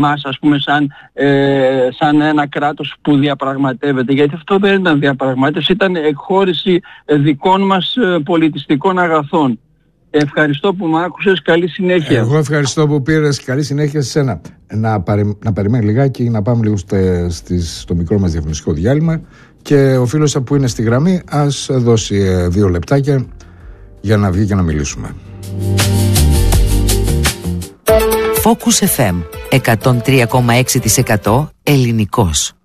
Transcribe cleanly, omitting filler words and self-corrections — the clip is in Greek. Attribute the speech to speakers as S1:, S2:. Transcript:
S1: μας, ας πούμε, σαν ένα κράτος που διαπραγματεύεται, γιατί αυτό δεν ήταν διαπραγμάτευση, ήταν εκχώρηση δικών μας πολιτιστικών αγαθών. Ευχαριστώ που με άκουσες, καλή συνέχεια.
S2: Εγώ ευχαριστώ που πήρες, καλή συνέχεια σε σένα. Να περιμένει λιγάκι, να πάμε λίγο στο μικρό μας διαφημιστικό διάλειμμα και ο φίλος που είναι στη γραμμή ας δώσει 2 λεπτάκια για να βγει και να μιλήσουμε.
S3: Focus FM 103,6% ελληνικός.